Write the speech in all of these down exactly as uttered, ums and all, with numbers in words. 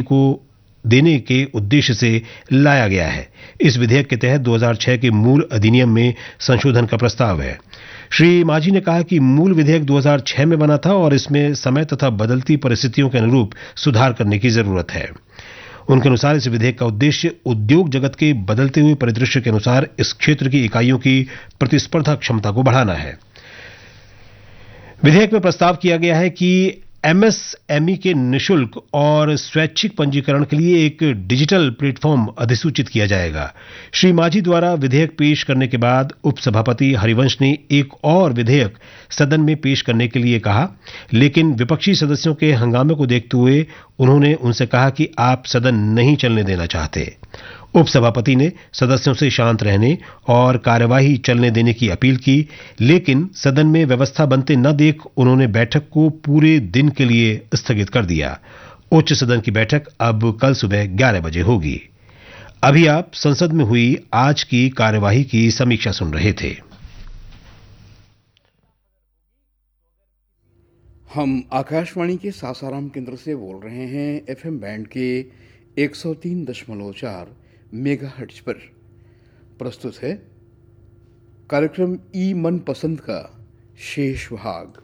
को देने के उद्देश्य से लाया गया है। इस विधेयक के तहत दो हज़ार छह के मूल अधिनियम में संशोधन का प्रस्ताव है। श्री मांझी ने कहा कि मूल विधेयक दो हज़ार छह में बना था और इसमें समय तथा बदलती परिस्थितियों के अनुरूप सुधार करने की जरूरत है। उनके अनुसार इस विधेयक का उद्देश्य उद्योग जगत के बदलते हुए परिदृश्य के अनुसार इस क्षेत्र की इकाइयों की प्रतिस्पर्धा क्षमता को बढ़ाना है। विधेयक में प्रस्ताव किया गया है कि एमएसएमई के निशुल्क और स्वैच्छिक पंजीकरण के लिए एक डिजिटल प्लेटफॉर्म अधिसूचित किया जाएगा। श्री मांझी द्वारा विधेयक पेश करने के बाद उपसभापति हरिवंश ने एक और विधेयक सदन में पेश करने के लिए कहा, लेकिन विपक्षी सदस्यों के हंगामे को देखते हुए उन्होंने उनसे कहा कि आप सदन नहीं चलने देना चाहते। उपसभापति ने सदस्यों से शांत रहने और कार्यवाही चलने देने की अपील की, लेकिन सदन में व्यवस्था बनते न देख उन्होंने बैठक को पूरे दिन के लिए स्थगित कर दिया। उच्च सदन की बैठक अब कल सुबह ग्यारह बजे होगी। अभी आप संसद में हुई आज की कार्यवाही की समीक्षा सुन रहे थे। हम आकाशवाणी के सासाराम केंद्र से बोल रहे हैं एफएम बैंड के एक सौ तीन दशमलव चार मेगाहर्ट्ज पर। प्रस्तुत है कार्यक्रम ई मन पसंद का शेष भाग।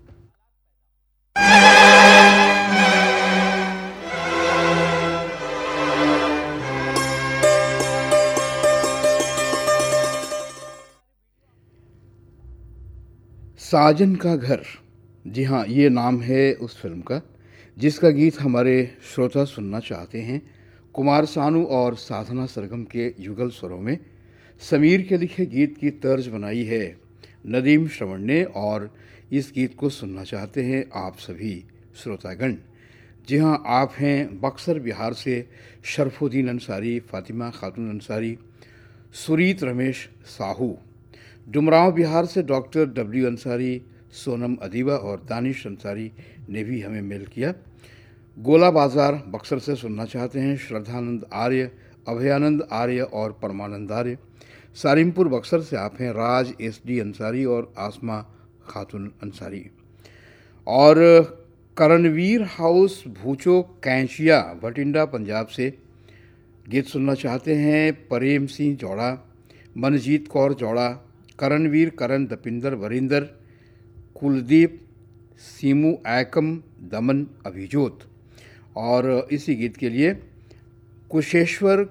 साजन का घर, जी हाँ, ये नाम है उस फिल्म का जिसका गीत हमारे श्रोता सुनना चाहते हैं। कुमार सानू और साधना सरगम के युगल स्वरों में समीर के लिखे गीत की तर्ज बनाई है नदीम श्रवण ने, और इस गीत को सुनना चाहते हैं आप सभी श्रोतागण। जी हाँ, आप हैं बक्सर बिहार से शरफुद्दीन अंसारी, फातिमा खातून अंसारी, सुरीत रमेश साहू, डुमरांव बिहार से डॉक्टर डब्ल्यू अंसारी, सोनम अदीबा और दानिश अंसारी ने भी हमें मेल किया। गोला बाजार बक्सर से सुनना चाहते हैं श्रद्धानंद आर्य, अभयानंद आर्य और परमानंद आर्य। सारिमपुर बक्सर से आप हैं राज एस डी अंसारी और आसमा खातून अंसारी। और करणवीर हाउस भूचो कैंचिया भटिंडा पंजाब से गीत सुनना चाहते हैं प्रेम सिंह जौड़ा, मनजीत कौर जौड़ा, करणवीर, करण, दपिंदर, वरिंदर, कुलदीप, सीमू, ऐकम, दमन, अभिजोत। और इसी गीत के लिए कुशेश्वर,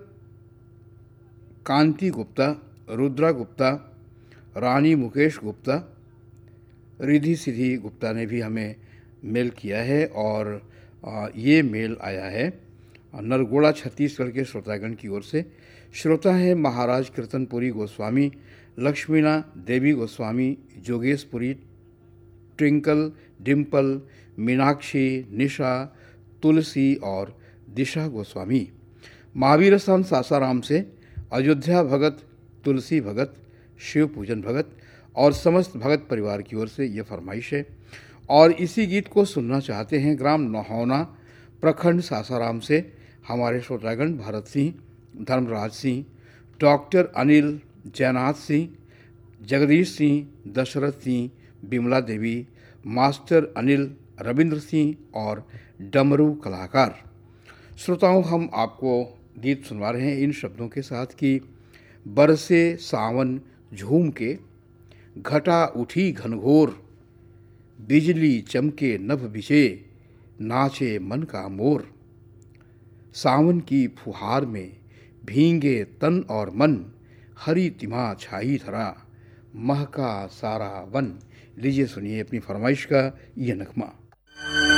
कांति गुप्ता, रुद्रा गुप्ता, रानी मुकेश गुप्ता, रिधि सिद्धि गुप्ता ने भी हमें मेल किया है। और ये मेल आया है नरगोड़ा छत्तीसगढ़ के श्रोतागण की ओर से। श्रोता है महाराज कीर्तनपुरी गोस्वामी, लक्ष्मीना देवी गोस्वामी, जोगेशपुरी, ट्विंकल, डिम्पल, मीनाक्षी, निशा, तुलसी और दिशा गोस्वामी। महावीर स्थान सासाराम से अयोध्या भगत, तुलसी भगत, शिव पूजन भगत और समस्त भगत परिवार की ओर से यह फरमाइश है। और इसी गीत को सुनना चाहते हैं ग्राम नहौना, प्रखंड सासाराम से हमारे श्रोतागण भारत सिंह, धर्मराज सिंह, डॉक्टर अनिल, जयनाथ सिंह, जगदीश सिंह, दशरथ सिंह, बिमला देवी, मास्टर अनिल, रविंद्र सिंह और डमरू कलाकार। श्रोताओं, हम आपको गीत सुनवा रहे हैं इन शब्दों के साथ कि बरसे सावन झूम के, घटा उठी घनघोर, बिजली चमके नभ बिछे, नाचे मन का मोर। सावन की फुहार में भींगे तन और मन, हरी तिमा छाई धरा, महका सारा वन। लीजिए सुनिए अपनी फरमाइश का यह नगमा।